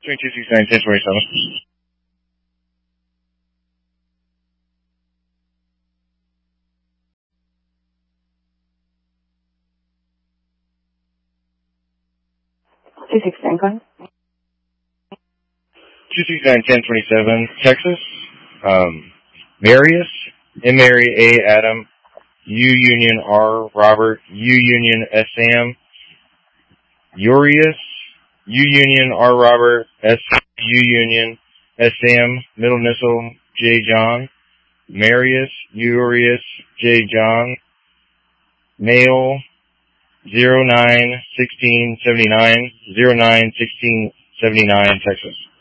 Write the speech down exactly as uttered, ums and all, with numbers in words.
Twenty-two sixty-nine, ten twenty-seven. Two six nine, go ahead. Two sixty-nine, ten twenty-seven, Texas. Um, Marius, M Mary A Adam, U Union R Robert, U Union S Sam, Urius, U Union R Robert, S U Union S Sam, middle initial J John, Marius, Urius, J John, male, zero nine sixteen seventy nine, zero nine sixteen seventy nine, Texas.